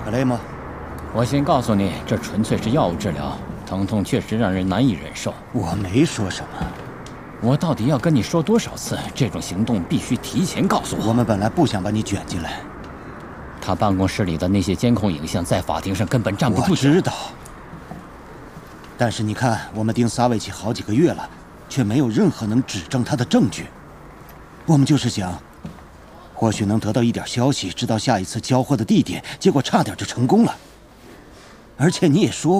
可累吗？ 我先告诉你，这纯粹是药物治疗，疼痛确实让人难以忍受。 我没说什么。 我到底要跟你说多少次？这种行动必须提前告诉我。 我们本来不想把你卷进来。 他办公室里的那些监控影像在法庭上根本站不住脚。 我知道。但是你看，我们盯萨维奇好几个月了，却没有任何能指证他的证据。我们就是想，或许能得到一点消息，知道下一次交货的地点，结果差点就成功了。而且你也说